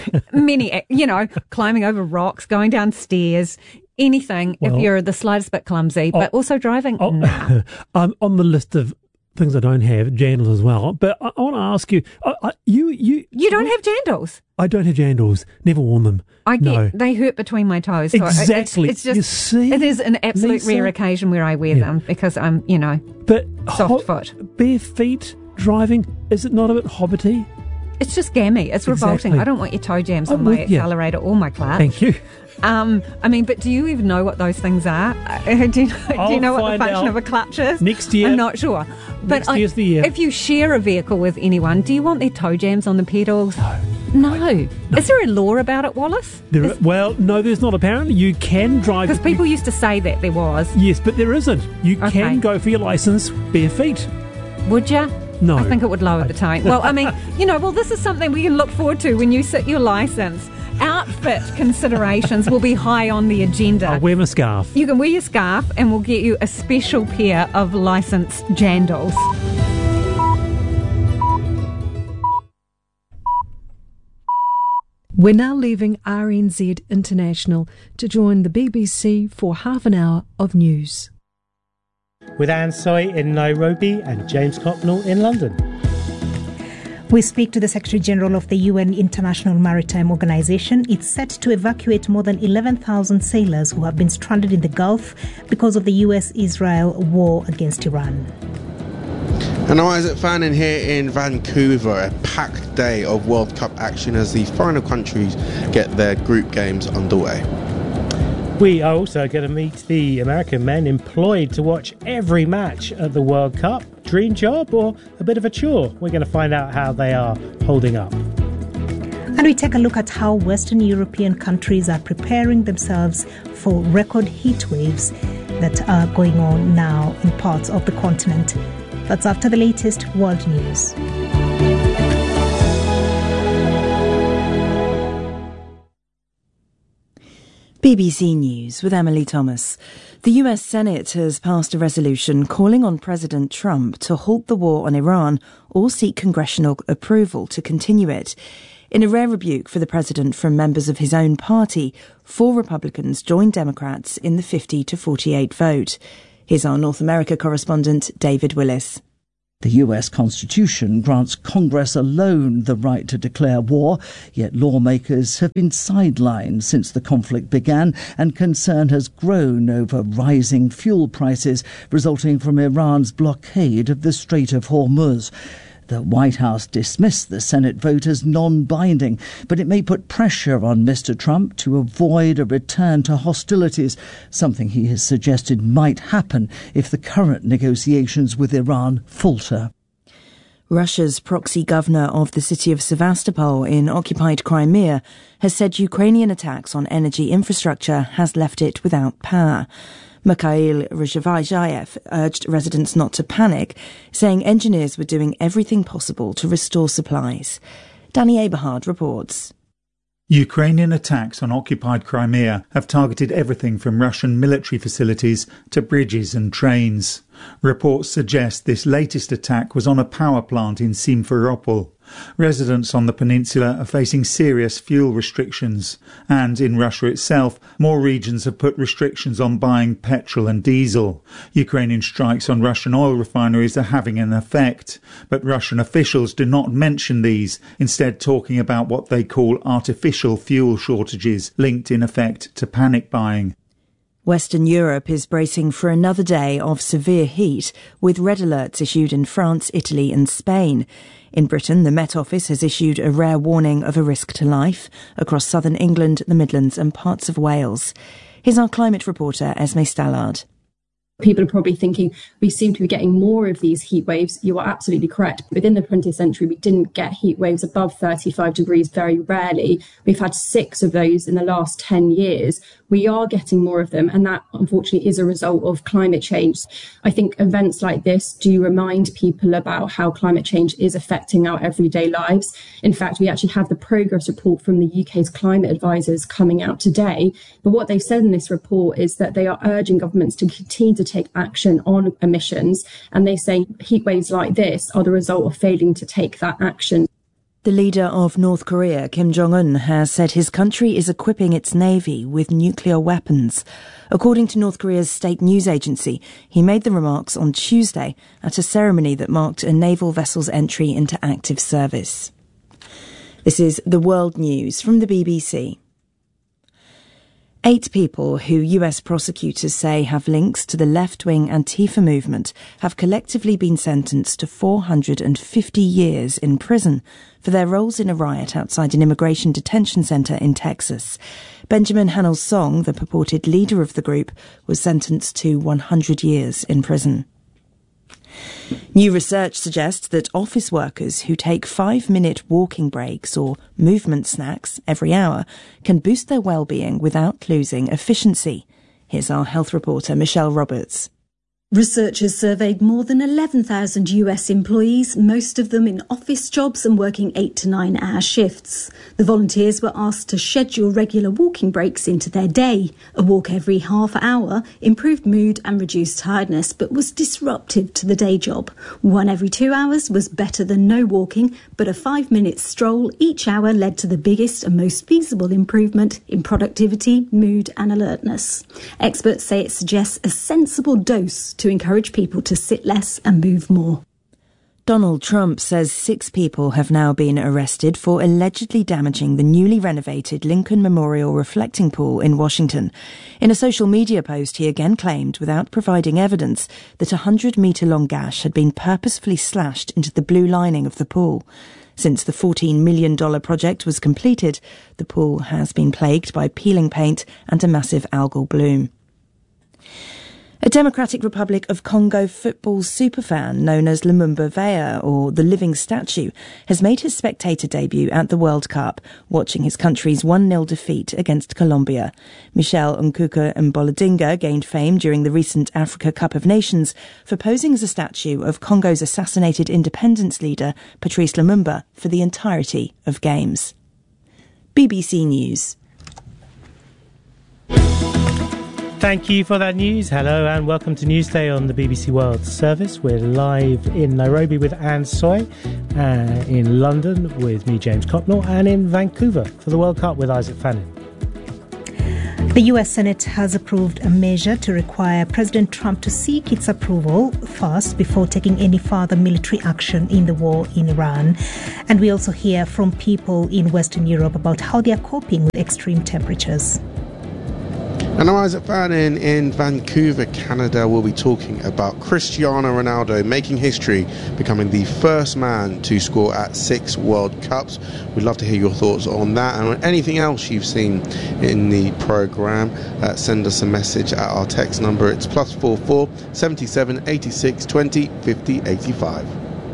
Many, you know, climbing over rocks, going down stairs, anything if Well- you're the slightest bit clumsy, but Oh. also driving. Oh, nah. I'm on the list of things I don't have, jandals as well. But I, I want to ask you, I, I, you, you, You don't have jandals. I don't have jandals. Never worn them. I get no. they hurt between my toes. So it's- Exactly. It's, just You see, it is an absolute Lisa? rare occasion where I wear Yeah. them because I'm, you know, But soft ho- foot. bare feet driving, is it not a bit hobbity? It's just gammy. It's revolting. Exactly. I don't want your toe jams I'm on my with you. accelerator or my clutch. Thank you. Um, I mean, but do you even know what those things are? Uh, do you know, do you I'll know what the find function out of a clutch is? Next year. I'm not sure. But Next I- year's the year. if you share a vehicle with anyone, do you want their toe jams on the pedals? No. No. Is there a law about it, Wallace? There are, well, no, there's not. Apparently, you can drive. Because people used to say that there was. Yes, but there isn't. You Okay. can go for your license bare feet. Would you? No. I think it would lower the tone. Well, I mean, you know, well, this is something we can look forward to when you sit your licence. Outfit considerations will be high on the agenda. I'll wear my scarf. You can wear your scarf and we'll get you a special pair of licensed jandals. We're now leaving R N Z International to join the B B C for half an hour of news. with Anne Soy in Nairobi and James Copnell in London. We speak to the Secretary General of the U N International Maritime Organization. It's set to evacuate more than eleven thousand sailors who have been stranded in the Gulf because of the U S Israel war against Iran. And I'm Isaac Fannin here in Vancouver, a packed day of World Cup action as the final countries get their group games underway. We are also going to meet the American men employed to watch every match at the World Cup. Dream job or a bit of a chore? We're going to find out how they are holding up. And we take a look at how Western European countries are preparing themselves for record heat waves that are going on now in parts of the continent. That's after the latest world news. B B C News with Emily Thomas. The U S Senate has passed a resolution calling on President Trump to halt the war on Iran or seek congressional approval to continue it. In a rare rebuke for the president from members of his own party, four Republicans joined Democrats in the fifty to forty-eight vote. Here's our North America correspondent, David Willis. The U S Constitution grants Congress alone the right to declare war, yet lawmakers have been sidelined since the conflict began, and concern has grown over rising fuel prices resulting from Iran's blockade of the Strait of Hormuz. The White House dismissed the Senate vote as non-binding, but it may put pressure on Mister Trump to avoid a return to hostilities, something he has suggested might happen if the current negotiations with Iran falter. Russia's proxy governor of the city of Sevastopol in occupied Crimea has said Ukrainian attacks on energy infrastructure has left it without power. Mikhail Rizhavayev urged residents not to panic, saying engineers were doing everything possible to restore supplies. Danny Eberhard reports. Ukrainian attacks on occupied Crimea have targeted everything from Russian military facilities to bridges and trains. Reports suggest this latest attack was on a power plant in Simferopol. Residents on the peninsula are facing serious fuel restrictions, and in Russia itself, more regions have put restrictions on buying petrol and diesel. Ukrainian strikes on Russian oil refineries are having an effect, but Russian officials do not mention these, instead talking about what they call artificial fuel shortages linked in effect to panic buying. Western Europe is bracing for another day of severe heat, with red alerts issued in France, Italy and Spain. In Britain, the Met Office has issued a rare warning of a risk to life across southern England, the Midlands and parts of Wales. Here's our climate reporter, Esme Stallard. People are probably thinking we seem to be getting more of these heat waves. You are absolutely correct. Within the twentieth century, we didn't get heat waves above thirty-five degrees very rarely. We've had six of those in the last ten years. We are getting more of them, and that unfortunately is a result of climate change. I think events like this do remind people about how climate change is affecting our everyday lives. In fact, we actually have the progress report from the U K's climate advisors coming out today. But what they've said in this report is that they are urging governments to continue to take action on emissions, and they say heat waves like this are the result of failing to take that action. The leader of North Korea, Kim Jong-un, has said his country is equipping its navy with nuclear weapons. According to North Korea's state news agency, he made the remarks on Tuesday at a ceremony that marked a naval vessel's entry into active service. This is the World News from the B B C. Eight people who U S prosecutors say have links to the left-wing Antifa movement have collectively been sentenced to four hundred fifty years in prison for their roles in a riot outside an immigration detention centre in Texas. Benjamin Hanel Song, the purported leader of the group, was sentenced to one hundred years in prison. New research suggests that office workers who take five-minute walking breaks or movement snacks every hour can boost their well-being without losing efficiency. Here's our health reporter, Michelle Roberts. Researchers surveyed more than eleven thousand U S employees, most of them in office jobs and working eight to nine hour shifts. The volunteers were asked to schedule regular walking breaks into their day. A walk every half hour improved mood and reduced tiredness, but was disruptive to the day job. One every two hours was better than no walking, but a five-minute stroll each hour led to the biggest and most feasible improvement in productivity, mood and alertness. Experts say it suggests a sensible dose to to encourage people to sit less and move more. Donald Trump says six people have now been arrested for allegedly damaging the newly renovated Lincoln Memorial Reflecting Pool in Washington. In a social media post, he again claimed, without providing evidence, that a hundred-metre-long gash had been purposefully slashed into the blue lining of the pool. Since the fourteen million dollars project was completed, the pool has been plagued by peeling paint and a massive algal bloom. A Democratic Republic of Congo football superfan known as Lumumba Veya, or the Living Statue, has made his spectator debut at the World Cup, watching his country's one nil defeat against Colombia. Michel Nkuka Mboladinga gained fame during the recent Africa Cup of Nations for posing as a statue of Congo's assassinated independence leader, Patrice Lumumba, for the entirety of games. B B C News. Thank you for that news. Hello and welcome to Newsday on the B B C World Service. We're live in Nairobi with Anne Soy, uh, in London with me, James Copnell, and in Vancouver for the World Cup with Isaac Fannin. The U S Senate has approved a measure to require President Trump to seek its approval first before taking any further military action in the war in Iran. And we also hear from people in Western Europe about how they are coping with extreme temperatures. And I'm Isaac Fannin in Vancouver, Canada. We'll be talking about Cristiano Ronaldo making history, becoming the first man to score at six World Cups. We'd love to hear your thoughts on that and on anything else you've seen in the programme. Uh, send us a message at our text number. It's plus four four seventy seven eighty six twenty fifty eighty five.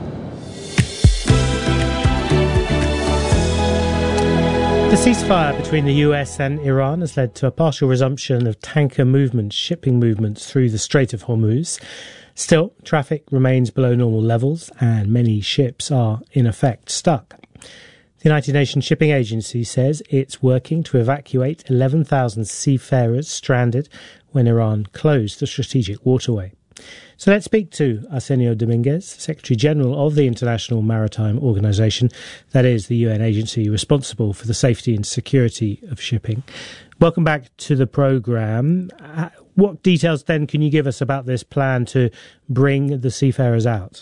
The ceasefire between the U S and Iran has led to a partial resumption of tanker movements, shipping movements through the Strait of Hormuz. Still, traffic remains below normal levels and many ships are, in effect, stuck. The United Nations Shipping Agency says it's working to evacuate eleven thousand seafarers stranded when Iran closed the strategic waterway. So let's speak to Arsenio Dominguez, Secretary General of the International Maritime Organization, that is the U N agency responsible for the safety and security of shipping. Welcome back to the programme. What details then can you give us about this plan to bring the seafarers out?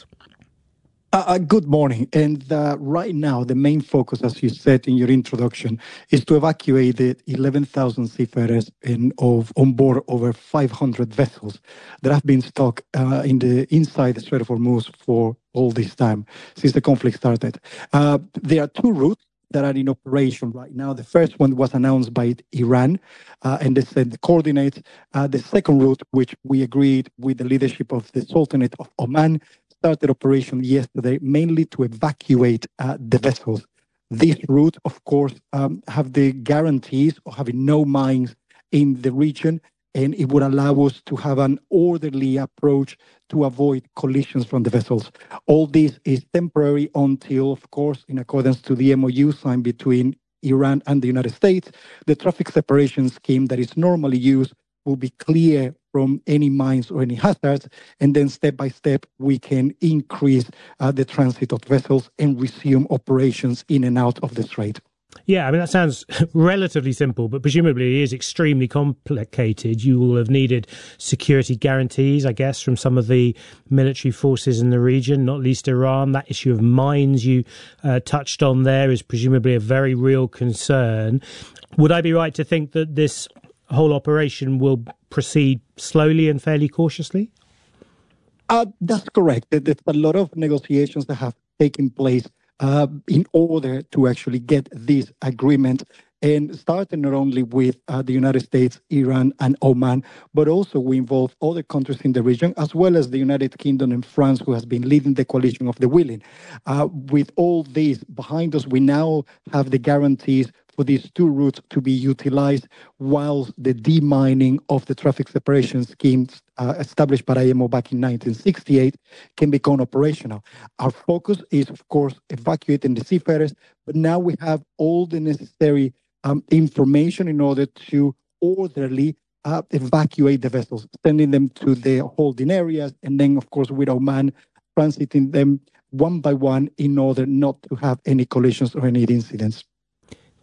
Uh, uh, good morning. And uh, right now, the main focus, as you said in your introduction, is to evacuate the eleven thousand seafarers in, of, on board over five hundred vessels that have been stuck uh, in the inside the Strait of Hormuz for all this time, since the conflict started. Uh, there are two routes that are in operation right now. The first one was announced by Iran, uh, and they said the coordinates. Uh, the second route, which we agreed with the leadership of the Sultanate of Oman, started operation yesterday, mainly to evacuate uh, the vessels. This route, of course, um, have the guarantees of having no mines in the region, and it would allow us to have an orderly approach to avoid collisions from the vessels. All this is temporary until, of course, in accordance to the M O U signed between Iran and the United States, the traffic separation scheme that is normally used will be clear from any mines or any hazards, and then step by step we can increase uh, the transit of vessels and resume operations in and out of the strait. Yeah, I mean, that sounds relatively simple, but presumably it is extremely complicated. You will have needed security guarantees, I guess, from some of the military forces in the region, not least Iran. That issue of mines you uh, touched on there is presumably a very real concern. Would I be right to think that this whole operation will proceed slowly and fairly cautiously? Uh, that's correct. There's a lot of negotiations that have taken place uh, in order to actually get this agreement, and starting not only with uh, the United States, Iran, and Oman, but also we involve other countries in the region, as well as the United Kingdom and France, who has been leading the coalition of the willing. Uh, with all this behind us, we now have the guarantees for these two routes to be utilized, while the demining of the traffic separation schemes uh, established by I M O back in nineteen sixty-eight can become operational. Our focus is, of course, evacuating the seafarers, but now we have all the necessary um, information in order to orderly uh, evacuate the vessels, sending them to the holding areas, and then, of course, with Oman, transiting them one by one in order not to have any collisions or any incidents.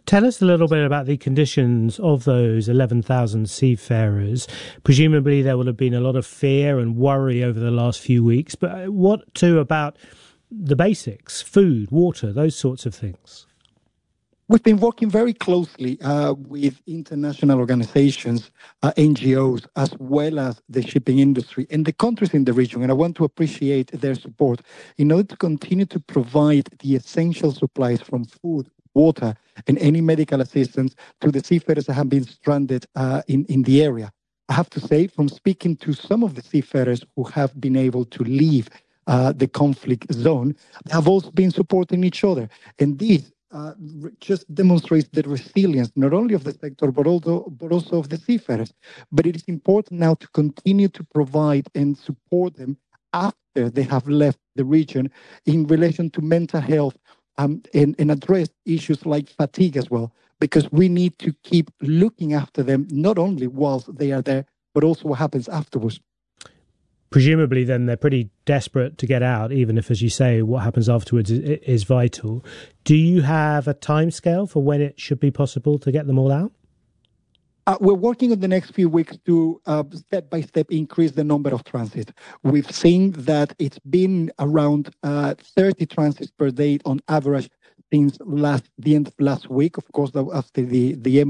Tell us a little bit about the conditions of those eleven thousand seafarers. Presumably there will have been a lot of fear and worry over the last few weeks, but what too about the basics, food, water, those sorts of things? We've been working very closely uh, with international organizations, uh, N G Os, as well as the shipping industry and the countries in the region. And I want to appreciate their support in order to continue to provide the essential supplies from food, water, and any medical assistance to the seafarers that have been stranded uh, in, in the area. I have to say, from speaking to some of the seafarers who have been able to leave uh, the conflict zone, they have also been supporting each other. And this Uh, just demonstrates the resilience not only of the sector but also but also of the seafarers. But it is important now to continue to provide and support them after they have left the region in relation to mental health um, and, and address issues like fatigue as well, because we need to keep looking after them not only whilst they are there but also what happens afterwards. Presumably, then, they're pretty desperate to get out, even if, as you say, what happens afterwards is, is vital. Do you have a timescale for when it should be possible to get them all out? Uh, we're working on the next few weeks to uh, step-by-step increase the number of transits. We've seen that it's been around uh, thirty transits per day on average since last the end of last week, of course, after the, the